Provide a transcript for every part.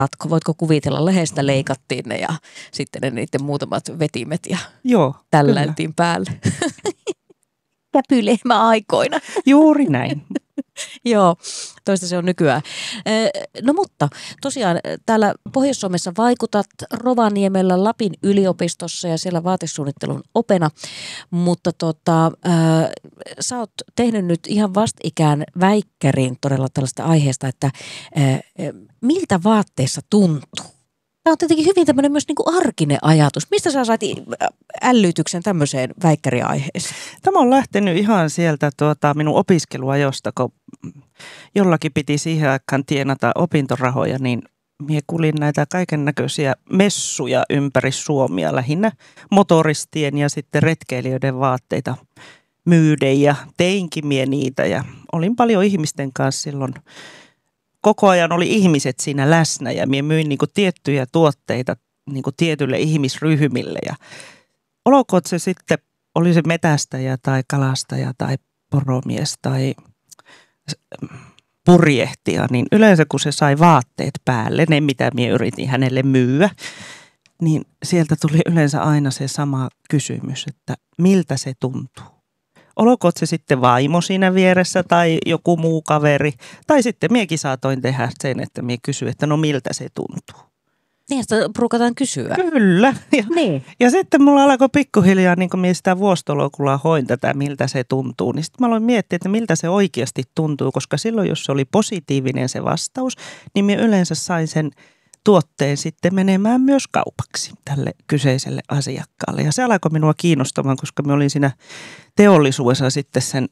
Voitko kuvitella, lehdestä leikattiin ne ja sitten ne niiden muutamat vetimet ja Joo, tällältiin päälle. Käpylehmä aikoina. Juuri näin. Joo, toista se on nykyään. No mutta tosiaan täällä Pohjois-Suomessa vaikutat Rovaniemellä Lapin yliopistossa ja siellä vaatesuunnittelun opena, mutta sä oot tehnyt nyt ihan vastikään väikkärin todella tällaista aiheesta, että miltä vaatteessa tuntuu? Tämä on tietenkin hyvin tämmöinen myös niin kuin arkinen ajatus. Mistä sä sait ällyytyksen tämmöiseen väikkäriaiheeseen? Tämä on lähtenyt ihan sieltä minun opiskeluajosta, kun jollakin piti siihen aikaan tienata opintorahoja, niin minä kulin näitä kaiken näköisiä messuja ympäri Suomea, lähinnä motoristien ja sitten retkeilijöiden vaatteita myyden ja teinkin minä niitä ja olin paljon ihmisten kanssa silloin. Koko ajan oli ihmiset siinä läsnä ja minä myin niinku tiettyjä tuotteita niinku tietyille ihmisryhmille. Ja olkoon se sitten, oli se metästäjä tai kalastaja tai poromies tai purjehtija, niin yleensä kun se sai vaatteet päälle, ne mitä minä yritin hänelle myyä, niin sieltä tuli yleensä aina se sama kysymys, että miltä se tuntuu. Olkoon se sitten vaimo siinä vieressä tai joku muu kaveri. Tai sitten miekin saatoin tehdä sen, että mie kysyin, että no miltä se tuntuu. Niin, sitä pruukataan kysyä. Kyllä. Ja sitten mulla alkoi pikkuhiljaa, niin kun mie sitä vuostolokulla hoin tätä, miltä se tuntuu. Niin sitten mä aloin miettiä, että miltä se oikeasti tuntuu. Koska silloin, jos se oli positiivinen se vastaus, niin mie yleensä sain sen tuotteen sitten menemään myös kaupaksi tälle kyseiselle asiakkaalle. Ja se alkoi minua kiinnostamaan, koska me olin siinä teollisuudessa sitten sen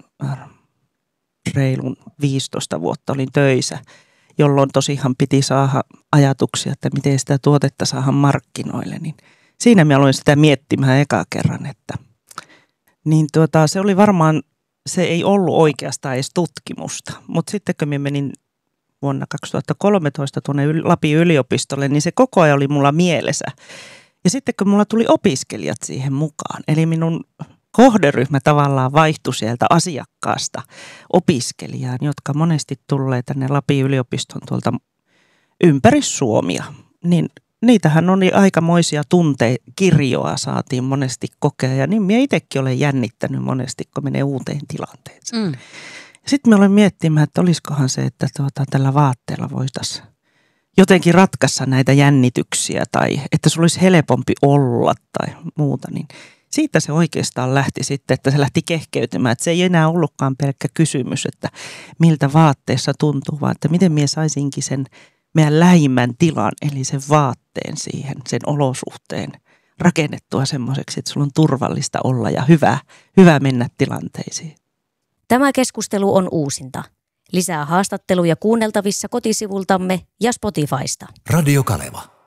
reilun 15 vuotta olin töissä, jolloin tosiaan piti saada ajatuksia, että miten sitä tuotetta saadaan markkinoille. Niin siinä minä aloin sitä miettimään eka kerran, että niin se oli varmaan, se ei ollut oikeastaan edes tutkimusta, mutta sitten kun minä menin vuonna 2013 tuonne Lapin yliopistolle, niin se koko ajan oli mulla mielessä. Ja sitten kun mulla tuli opiskelijat siihen mukaan, eli minun kohderyhmä tavallaan vaihtui sieltä asiakkaasta opiskelijaan, jotka monesti tulee tänne Lapin yliopiston tuolta ympäri Suomia, niin niitähän oli aikamoisia kirjoa saatiin monesti kokea. Ja niin minä itsekin olen jännittänyt monesti, kun menee uuteen tilanteeseen. Sitten me olen miettimään, että olisikohan se, että tällä vaatteella voitaisiin jotenkin ratkaista näitä jännityksiä tai että se olisi helpompi olla tai muuta. Niin siitä se oikeastaan lähti sitten, että se lähti kehkeytymään. Että se ei enää ollutkaan pelkkä kysymys, että miltä vaatteessa tuntuu, vaan että miten minä saisinkin sen meidän lähimmän tilan, eli sen vaatteen siihen, sen olosuhteen rakennettua semmoiseksi, että sulla on turvallista olla ja hyvä mennä tilanteisiin. Tämä keskustelu on uusinta. Lisää haastatteluja kuunneltavissa kotisivultamme ja Spotifysta. Radio Kaleva.